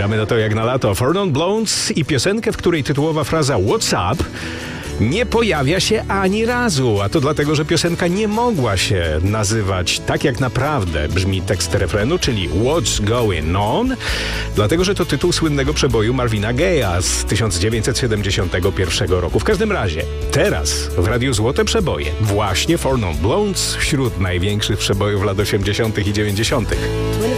Gramy na to jak na lato. Four Non Blondes i piosenkę, w której tytułowa fraza What's Up nie pojawia się ani razu, a to dlatego, że piosenka nie mogła się nazywać tak, jak naprawdę brzmi tekst refrenu, czyli What's Going On, dlatego, że to tytuł słynnego przeboju Marvina Gaye'a z 1971 roku. W każdym razie, teraz w Radiu Złote Przeboje właśnie Four Non Blondes wśród największych przebojów lat 80. i 90.